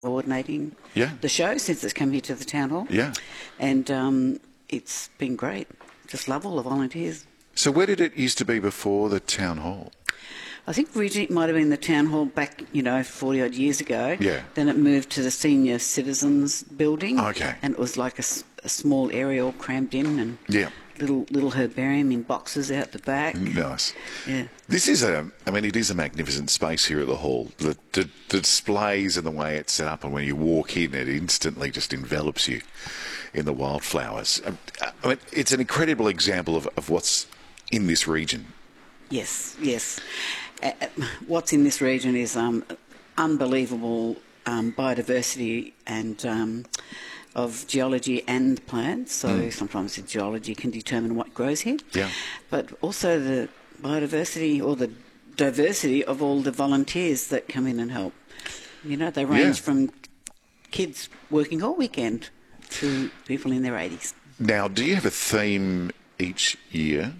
coordinating Yeah. the show since it's come here to the town hall. Yeah. And it's been great. Just love all the volunteers. So where did it used to be before the town hall? I think originally it might have been the town hall back, 40 odd years ago. Yeah. Then it moved to the senior citizens building. Okay. And it was like a small area all crammed in and Yeah. little herbarium in boxes out the back. Nice. Yeah. This is it is a magnificent space here at the hall. The displays and the way it's set up, and when you walk in, it instantly just envelops you in the wildflowers. It's an incredible example of what's in this region. Yes, yes. What's in this region is unbelievable biodiversity and of geology and plants. So sometimes the geology can determine what grows here. Yeah. But also the biodiversity or the diversity of all the volunteers that come in and help. They range from kids working all weekend to people in their 80s. Now, do you have a theme each year?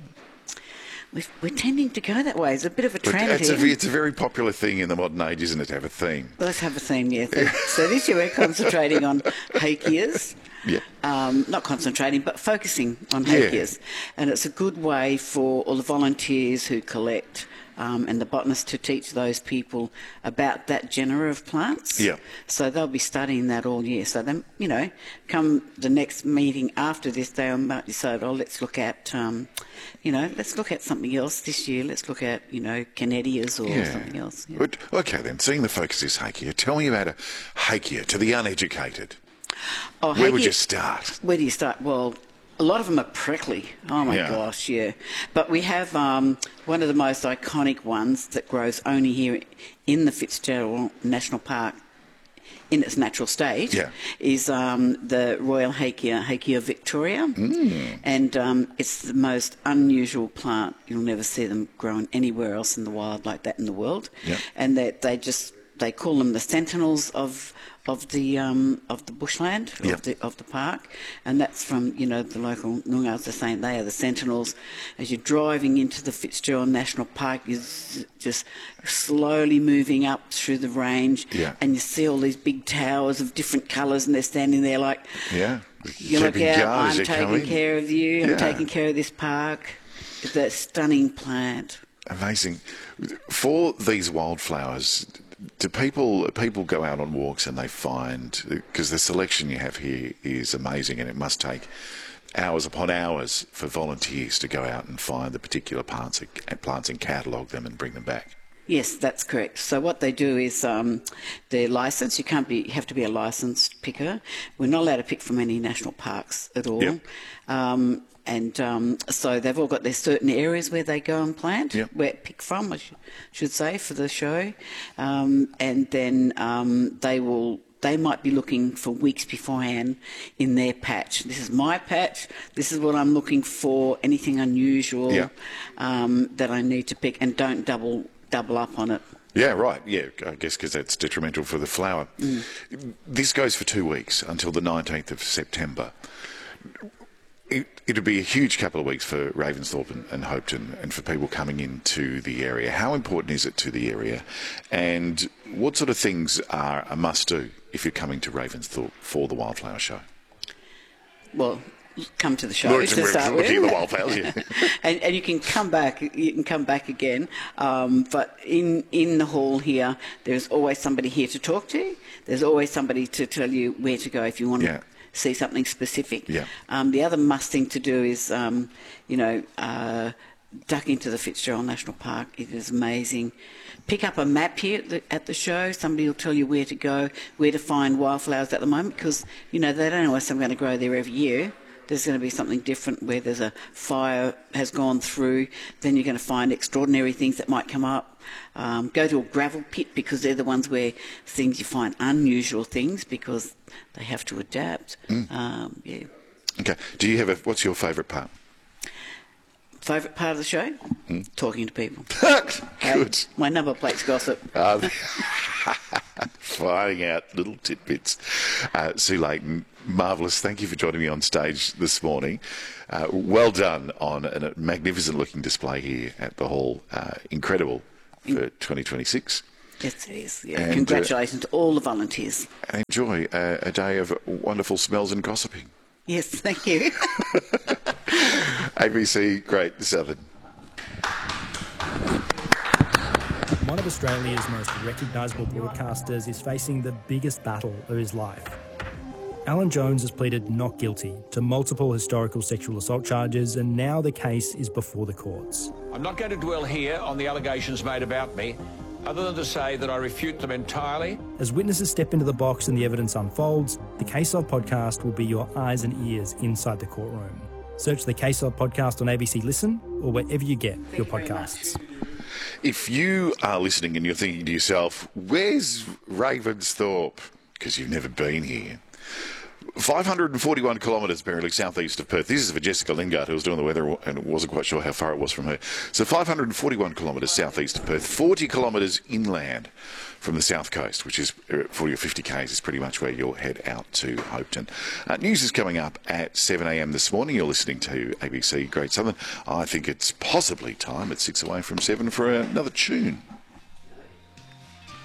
We're tending to go that way. It's a bit of a trend here. It's a very popular thing in the modern age, isn't it, to have a theme? Let's have a theme, yeah. So this year we're concentrating on hakeas. Yeah. Not concentrating, but focusing on hakeas. Yeah. And it's a good way for all the volunteers who collect and the botanists to teach those people about that genera of plants. Yeah. So they'll be studying that all year. So then, come the next meeting after this, they might decide, let's look at, let's look at something else this year. Let's look at, Cannadias or something else. Yeah. Okay, then, seeing the focus is hakea, tell me about a hakea to the uneducated. Where would you start? Where do you start? Well, a lot of them are prickly. Oh, my gosh, yeah. But we have one of the most iconic ones that grows only here in the Fitzgerald National Park in its natural state is the Royal Hakea Victoria. And it's the most unusual plant. You'll never see them growing anywhere else in the wild like that in the world. Yeah. And they call them the sentinels of the bushland of the park, and that's from the local Noongars are saying they are the sentinels. As you're driving into the Fitzgerald National Park, you're just slowly moving up through the range, and you see all these big towers of different colours, and they're standing there like, you look out, I'm taking care of you, I'm taking care of this park. It's that stunning plant. Amazing. For these wildflowers, do people go out on walks and they find, because the selection you have here is amazing, and it must take hours upon hours for volunteers to go out and find the particular plants and catalogue them and bring them back? Yes, that's correct. So what they do is they're licensed. You have to be a licensed picker. We're not allowed to pick from any national parks at all. Yep. So they've all got their certain areas where they go and plant, where pick from, I should say, for the show. And then they might be looking for weeks beforehand in their patch. This is my patch. This is what I'm looking for. Anything unusual that I need to pick, and don't double up on it. Yeah, right. Yeah, I guess because that's detrimental for the flower. This goes for 2 weeks until the 19th of September. It'll be a huge couple of weeks for Ravensthorpe and Hopetoun and for people coming into the area. How important is it to the area? And what sort of things are a must-do if you're coming to Ravensthorpe for the Wildflower Show? Well, come to the show to start with. Looking at the wildflowers, and you can come back. You can come back again. But in the hall here, there's always somebody here to talk to. There's always somebody to tell you where to go if you want to see something specific. Yeah. The other must thing to do is, duck into the Fitzgerald National Park. It is amazing. Pick up a map here at the show. Somebody will tell you where to go, where to find wildflowers at the moment, because, they don't know if I'm going to grow there every year. There's going to be something different where there's a fire has gone through. Then you're going to find extraordinary things that might come up. Go to a gravel pit, because they're the ones where you find unusual things because they have to adapt. Okay. Do you have what's your favourite part? Favourite part of the show? Talking to people. Good. My number plate's gossip. Flying out little tidbits. Sue Layton, marvellous. Thank you for joining me on stage this morning. Well done on a magnificent looking display here at the hall. Incredible for 2026. Yes, it is. Yeah. And, Congratulations to all the volunteers. And enjoy a day of wonderful smells and gossiping. Yes, thank you. ABC Great Southern. One of Australia's most recognisable broadcasters is facing the biggest battle of his life. Alan Jones has pleaded not guilty to multiple historical sexual assault charges, and now the case is before the courts. I'm not going to dwell here on the allegations made about me, other than to say that I refute them entirely. As witnesses step into the box and the evidence unfolds, the Case Of podcast will be your eyes and ears inside the courtroom. Search the Case Of podcast on ABC Listen or wherever you get your podcasts. If you are listening and you're thinking to yourself, where's Ravensthorpe? Because you've never been here. 541 kilometres apparently southeast of Perth. This is for Jessica Lingard, who was doing the weather and wasn't quite sure how far it was from her. So 541 kilometres southeast of Perth, 40 kilometres inland from the south coast, which is 40 or 50 k's is pretty much where you'll head out to Hopeton. News is coming up at 7 a.m. this morning. You're listening to ABC Great Southern. I think it's possibly time at 6 away from 7 for another tune.